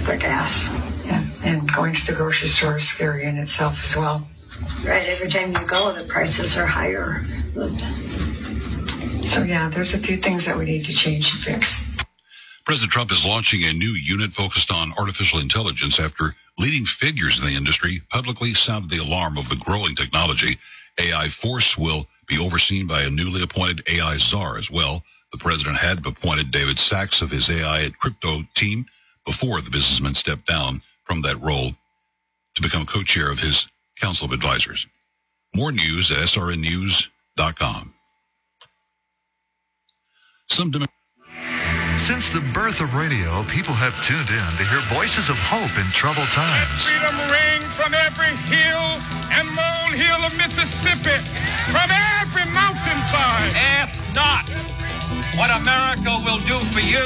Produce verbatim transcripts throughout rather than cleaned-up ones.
for gas. Yeah, and going to the grocery store is scary in itself as well. Right, every time you go, the prices are higher. So yeah, there's a few things that we need to change and fix. President Trump is launching a new unit focused on artificial intelligence after leading figures in the industry publicly sounded the alarm of the growing technology. A I Force will be overseen by a newly appointed A I czar as well. The president had appointed David Sachs of his A I and crypto team before the businessman stepped down from that role to become co-chair of his Council of Advisors. More news at S R N news dot com. Some Dem- Since the birth of radio, people have tuned in to hear voices of hope in troubled times. Freedom ring from every hill and molehill of Mississippi, from every mountainside. Ask not what America will do for you,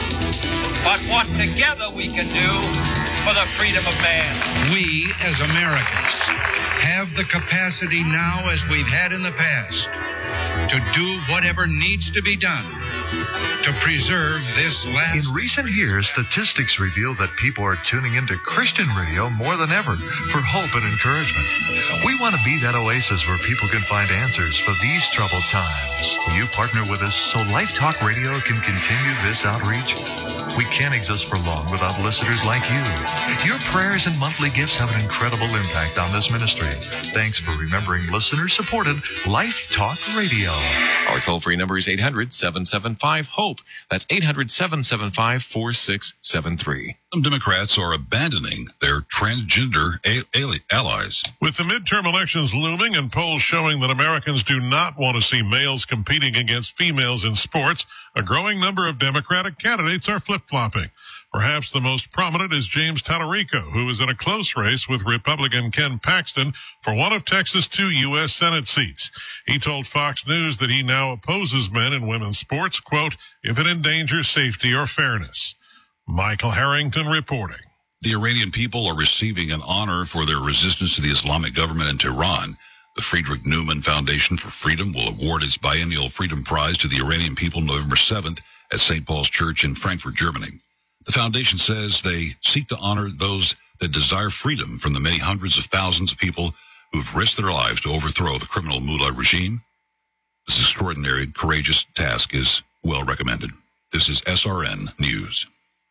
but what together we can do for the freedom of man. We, as Americans, have the capacity now, as we've had in the past, to do whatever needs to be done to preserve this last. In recent years, statistics reveal that people are tuning into Christian radio more than ever for hope and encouragement. We want to be that oasis where people can find answers for these troubled times. Will you partner with us so Life Talk Radio can continue this outreach? We can't exist for long without listeners like you. Your prayers and monthly gifts have an incredible impact on this ministry. Thanks for remembering listener-supported Life Talk Radio. Our toll-free number is eight hundred, seven seven five, HOPE. That's eight hundred, seven seven five, four six seven three. Some Democrats are abandoning their transgender a- allies. With the midterm elections looming and polls showing that Americans do not want to see males competing against females in sports, a growing number of Democratic candidates are flip-flopping. Perhaps the most prominent is James Tallarico, who is in a close race with Republican Ken Paxton for one of Texas' two U S Senate seats. He told Fox News that he now opposes men in women's sports, quote, if it endangers safety or fairness. Michael Harrington reporting. The Iranian people are receiving an honor for their resistance to the Islamic government in Tehran. The Friedrich Naumann Foundation for Freedom will award its biennial Freedom Prize to the Iranian people November seventh at Saint Paul's Church in Frankfurt, Germany. The foundation says they seek to honor those that desire freedom from the many hundreds of thousands of people who have risked their lives to overthrow the criminal Mullah regime. This extraordinary, courageous task is well recommended. This is S R N News.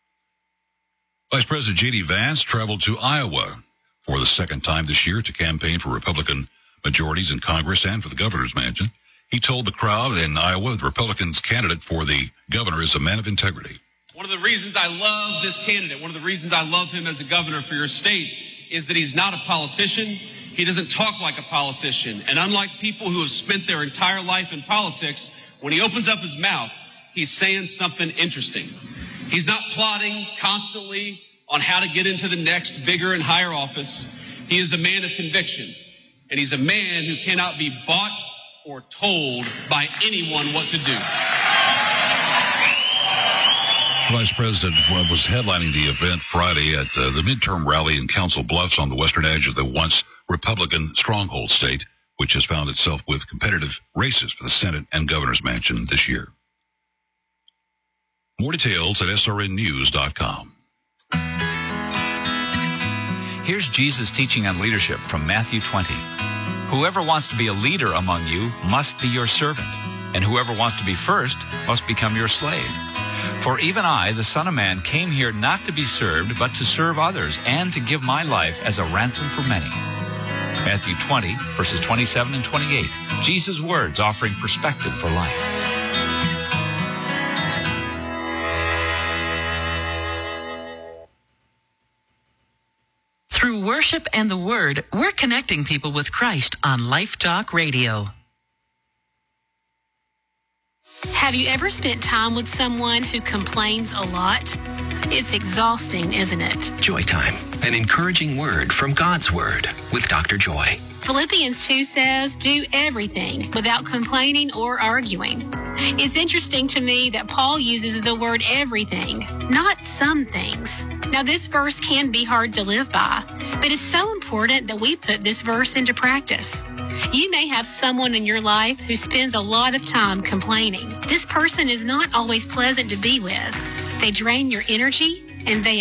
Vice President J D Vance traveled to Iowa for the second time this year to campaign for Republican majorities in Congress and for the governor's mansion. He told the crowd in Iowa the Republicans' candidate for the governor is a man of integrity. One of the reasons I love this candidate, one of the reasons I love him as a governor for your state, is that he's not a politician. He doesn't talk like a politician. And unlike people who have spent their entire life in politics, when he opens up his mouth, he's saying something interesting. He's not plotting constantly on how to get into the next bigger and higher office. He is a man of conviction. And he's a man who cannot be bought or told by anyone what to do. The Vice President was headlining the event Friday at uh, the midterm rally in Council Bluffs on the western edge of the once Republican stronghold state, which has found itself with competitive races for the Senate and governor's mansion this year. More details at S R N news dot com. Here's Jesus' teaching on leadership from Matthew twenty. Whoever wants to be a leader among you must be your servant, and whoever wants to be first must become your slave. For even I, the Son of Man, came here not to be served, but to serve others, and to give my life as a ransom for many. Matthew twenty, verses twenty-seven and twenty-eight. Jesus' words offering perspective for life. Through worship and the Word, we're connecting people with Christ on Life Talk Radio. Have you ever spent time with someone who complains a lot? It's exhausting, isn't it? Joy Time, an encouraging word from God's Word with Doctor Joy. Philippians two says, do everything without complaining or arguing. It's interesting to me that Paul uses the word everything, not some things. Now, this verse can be hard to live by, but it's so important that we put this verse into practice. You may have someone in your life who spends a lot of time complaining. This person is not always pleasant to be with. They drain your energy and they